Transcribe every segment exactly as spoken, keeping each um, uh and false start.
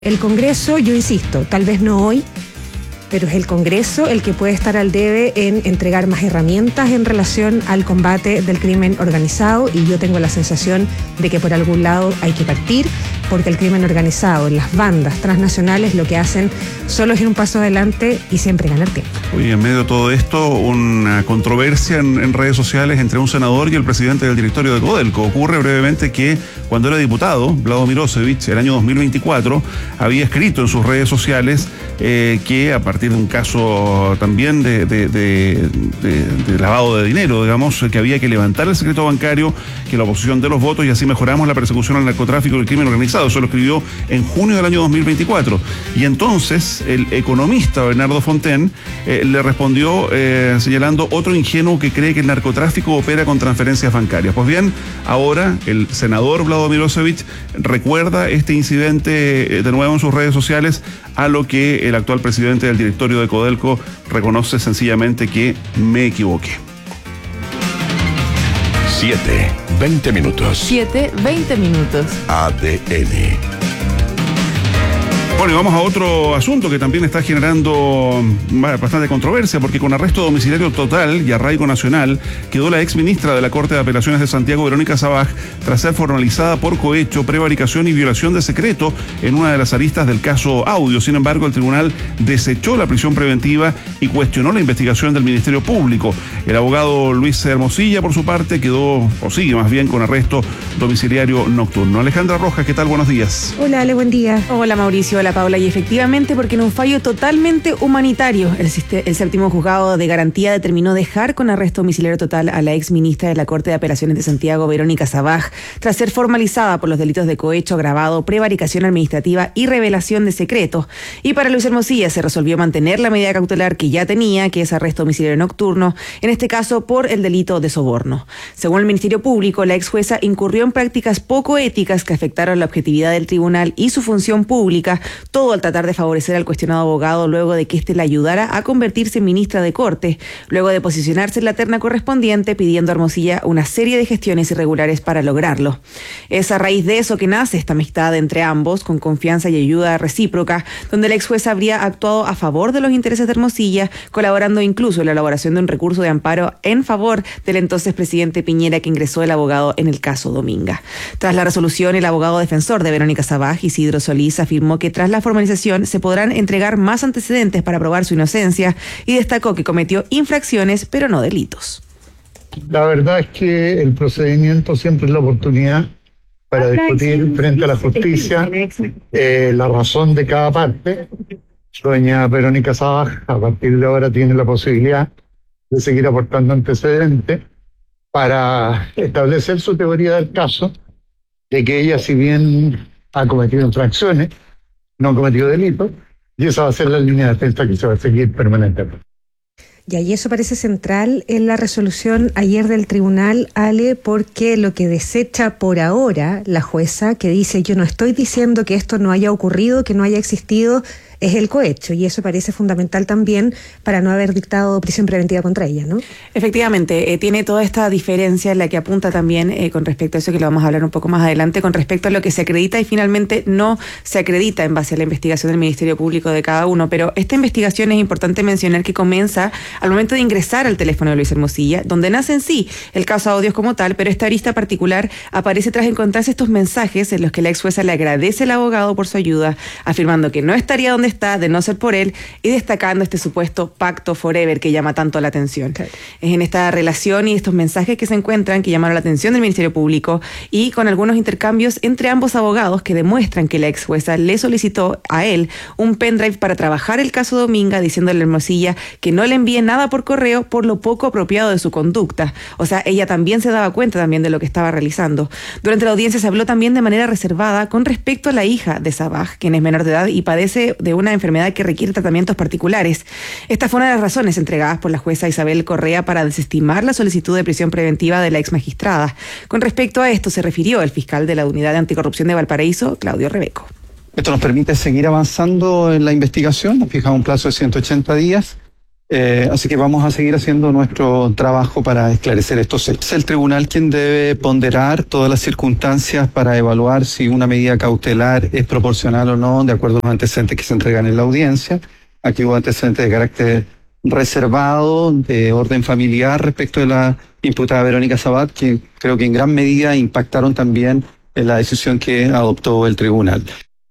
El Congreso, yo insisto, tal vez no hoy, pero es el Congreso el que puede estar al debe en entregar más herramientas en relación al combate del crimen organizado, y yo tengo la sensación de que por algún lado hay que partir, porque el crimen organizado, las bandas transnacionales, lo que hacen solo es ir un paso adelante y siempre ganar tiempo. Oye, en medio de todo esto, una controversia en, en redes sociales entre un senador y el presidente del directorio de Codelco. Ocurre brevemente que cuando era diputado, Vlado Mirosevic, el año dos mil veinticuatro, había escrito en sus redes sociales eh, que a partir de un caso también de, de, de, de, de lavado de dinero, digamos, que había que levantar el secreto bancario, que la oposición de los votos y así mejoramos la persecución al narcotráfico y el crimen organizado. Eso lo escribió en junio del año dos mil veinticuatro. Y entonces el economista Bernardo Fontaine eh, le respondió eh, señalando otro ingenuo que cree que el narcotráfico opera con transferencias bancarias. Pues bien, ahora el senador Vlado Mirosevic recuerda este incidente eh, de nuevo en sus redes sociales, a lo que el actual presidente del directorio de Codelco reconoce sencillamente que me equivoqué. siete, veinte minutos. siete, veinte minutos. A D N. Bueno, y vamos a otro asunto que también está generando bastante controversia, porque con arresto domiciliario total y arraigo nacional quedó la ex ministra de la Corte de Apelaciones de Santiago, Verónica Sabaj, tras ser formalizada por cohecho, prevaricación y violación de secreto en una de las aristas del caso Audio. Sin embargo, el tribunal desechó la prisión preventiva y cuestionó la investigación del Ministerio Público. El abogado Luis Hermosilla, por su parte, quedó, o sigue más bien, con arresto domiciliario nocturno. Alejandra Rojas, ¿qué tal? Buenos días. Hola, Ale, buen día. Hola, Mauricio. Hola, Paula. Y efectivamente, porque en un fallo totalmente humanitario, el, el séptimo juzgado de garantía determinó dejar con arresto domiciliario total a la ex ministra de la Corte de Apelaciones de Santiago, Verónica Sabaj, tras ser formalizada por los delitos de cohecho agravado, prevaricación administrativa y revelación de secretos. Y para Luis Hermosilla se resolvió mantener la medida cautelar que ya tenía, que es arresto domiciliario nocturno, en este caso por el delito de soborno. Según el Ministerio Público, la ex jueza incurrió en prácticas poco éticas que afectaron la objetividad del tribunal y su función pública, todo al tratar de favorecer al cuestionado abogado luego de que éste le ayudara a convertirse en ministra de Corte, luego de posicionarse en la terna correspondiente, pidiendo a Hermosilla una serie de gestiones irregulares para lograrlo. Es a raíz de eso que nace esta amistad entre ambos, con confianza y ayuda recíproca, donde la ex jueza habría actuado a favor de los intereses de Hermosilla, colaborando incluso en la elaboración de un recurso de amparo en favor del entonces presidente Piñera, que ingresó el abogado en el caso Dominga. Tras la resolución, el abogado defensor de Verónica Sabaj, Isidro Solís, afirmó que tras la formalización se podrán entregar más antecedentes para probar su inocencia y destacó que cometió infracciones, pero no delitos. La verdad es que el procedimiento siempre es la oportunidad para discutir frente a la justicia eh, la razón de cada parte. Doña Verónica Sabaj, a partir de ahora, tiene la posibilidad de seguir aportando antecedentes para establecer su teoría del caso, de que ella, si bien ha cometido infracciones, no ha cometido delitos, y esa va a ser la línea de defensa que se va a seguir permanentemente. Y ahí eso parece central en la resolución ayer del tribunal, Ale, porque lo que desecha por ahora la jueza, que dice: yo no estoy diciendo que esto no haya ocurrido, que no haya existido, es el cohecho, y eso parece fundamental también para no haber dictado prisión preventiva contra ella, ¿no? Efectivamente, eh, tiene toda esta diferencia en la que apunta también eh, con respecto a eso, que lo vamos a hablar un poco más adelante, con respecto a lo que se acredita y finalmente no se acredita en base a la investigación del Ministerio Público de cada uno. Pero esta investigación, es importante mencionar que comienza al momento de ingresar al teléfono de Luis Hermosilla, donde nace en sí el caso Audios como tal, pero esta arista particular aparece tras encontrarse estos mensajes en los que la ex jueza le agradece al abogado por su ayuda, afirmando que no estaría donde está de no ser por él, y destacando este supuesto pacto forever que llama tanto la atención. Claro. Es en esta relación y estos mensajes que se encuentran que llamaron la atención del Ministerio Público, y con algunos intercambios entre ambos abogados que demuestran que la ex jueza le solicitó a él un pendrive para trabajar el caso Dominga, diciéndole a Hermosilla que no le envíe nada por correo por lo poco apropiado de su conducta. O sea, ella también se daba cuenta también de lo que estaba realizando. Durante la audiencia se habló también de manera reservada con respecto a la hija de Sabaj, quien es menor de edad y padece de una enfermedad que requiere tratamientos particulares. Esta fue una de las razones entregadas por la jueza Isabel Correa para desestimar la solicitud de prisión preventiva de la ex magistrada. Con respecto a esto se refirió el fiscal de la Unidad de Anticorrupción de Valparaíso, Claudio Rebeco. Esto nos permite seguir avanzando en la investigación. Nos fijamos un plazo de ciento ochenta días Eh, así que vamos a seguir haciendo nuestro trabajo para esclarecer estos hechos. Es el tribunal quien debe ponderar todas las circunstancias para evaluar si una medida cautelar es proporcional o no, de acuerdo a los antecedentes que se entregan en la audiencia. Aquí hubo antecedentes de carácter reservado, de orden familiar respecto de la imputada Verónica Sabat, que creo que en gran medida impactaron también en la decisión que adoptó el tribunal.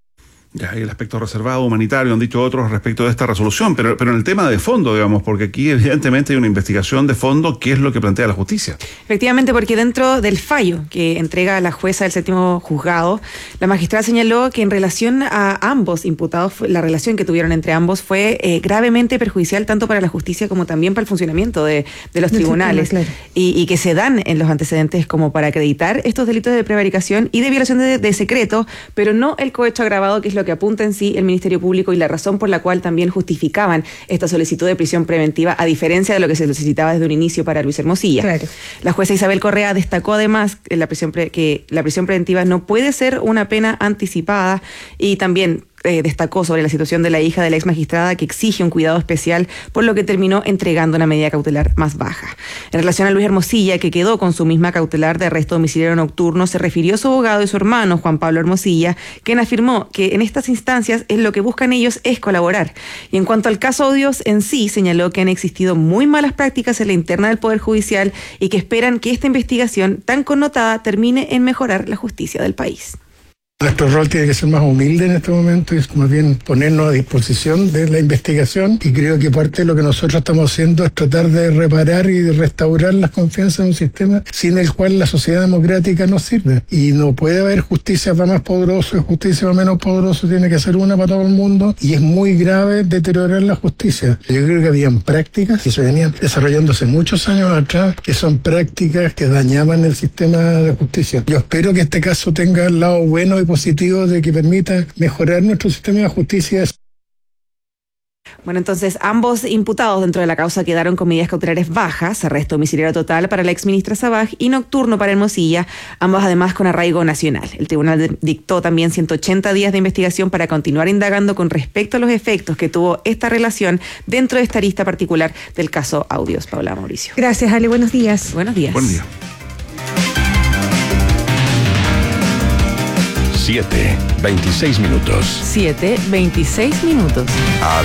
Ya, y el aspecto reservado, humanitario, han dicho otros respecto de esta resolución, pero, pero en el tema de fondo, digamos, porque aquí evidentemente hay una investigación de fondo, ¿qué es lo que plantea la justicia? Efectivamente, porque dentro del fallo que entrega la jueza del séptimo juzgado, la magistrada señaló que en relación a ambos imputados, la relación que tuvieron entre ambos fue eh, gravemente perjudicial tanto para la justicia como también para el funcionamiento de, de los tribunales, claro. y, y que se dan en los antecedentes como para acreditar estos delitos de prevaricación y de violación de, de secreto, pero no el cohecho agravado, que es lo que apunta en sí el Ministerio Público y la razón por la cual también justificaban esta solicitud de prisión preventiva, a diferencia de lo que se solicitaba desde un inicio para Luis Hermosilla. Claro. La jueza Isabel Correa destacó además que la prisión pre- que la prisión preventiva no puede ser una pena anticipada, y también Eh, destacó sobre la situación de la hija de la ex magistrada, que exige un cuidado especial, por lo que terminó entregando una medida cautelar más baja. En relación a Luis Hermosilla, que quedó con su misma cautelar de arresto domiciliario nocturno, se refirió a su abogado y su hermano, Juan Pablo Hermosilla, quien afirmó que en estas instancias es lo que buscan ellos es colaborar. Y en cuanto al caso Odios en sí, señaló que han existido muy malas prácticas en la interna del Poder Judicial y que esperan que esta investigación tan connotada termine en mejorar la justicia del país. Nuestro rol tiene que ser más humilde en este momento, es más bien ponernos a disposición de la investigación, y creo que parte de lo que nosotros estamos haciendo es tratar de reparar y de restaurar la confianza en un sistema sin el cual la sociedad democrática no sirve. Y no puede haber justicia para más poderoso y justicia para menos poderoso, tiene que ser una para todo el mundo, y es muy grave deteriorar la justicia. Yo creo que habían prácticas que se venían desarrollando hace muchos años atrás, que son prácticas que dañaban el sistema de justicia. Yo espero que este caso tenga el lado bueno y positivo de que permita mejorar nuestro sistema de justicia. Bueno, entonces ambos imputados dentro de la causa quedaron con medidas cautelares bajas, arresto domiciliario total para la exministra Sabaj y nocturno para Hermosilla, ambos además con arraigo nacional. El tribunal dictó también ciento ochenta días de investigación para continuar indagando con respecto a los efectos que tuvo esta relación dentro de esta arista particular del caso Audios. Paula, Mauricio. Gracias, Ale. Buenos días. Buenos días. Buen día. siete, veintiséis minutos. siete, veintiséis minutos.